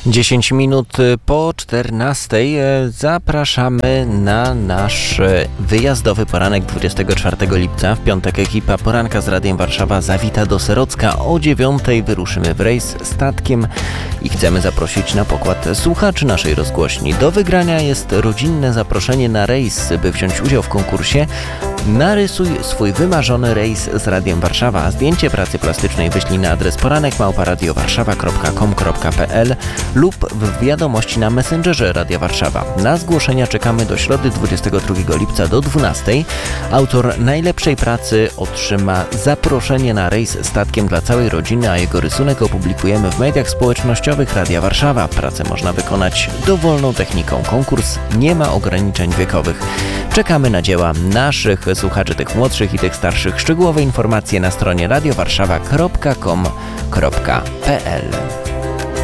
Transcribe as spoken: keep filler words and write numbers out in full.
dziesięć minut po czternastej zapraszamy na nasz wyjazdowy poranek dwudziestego czwartego lipca. W piątek ekipa Poranka z Radiem Warszawa zawita do Serocka. O dziewiątej wyruszymy w rejs statkiem i chcemy zaprosić na pokład słuchaczy naszej rozgłośni. Do wygrania jest rodzinne zaproszenie na rejs, by wziąć udział w konkursie. Narysuj swój wymarzony rejs z Radiem Warszawa, a zdjęcie pracy plastycznej wyślij na adres poranek małpa radio warszawa kropka com kropka p l lub w wiadomości na Messengerze Radia Warszawa. Na zgłoszenia czekamy do środy dwudziestego drugiego lipca do dwunastej. Autor najlepszej pracy otrzyma zaproszenie na rejs statkiem dla całej rodziny, a jego rysunek opublikujemy w mediach społecznościowych Radia Warszawa. Pracę można wykonać dowolną techniką. Konkurs nie ma ograniczeń wiekowych. Czekamy na dzieła naszych słuchaczy, tych młodszych i tych starszych. Szczegółowe informacje na stronie radio warszawa kropka com kropka p l.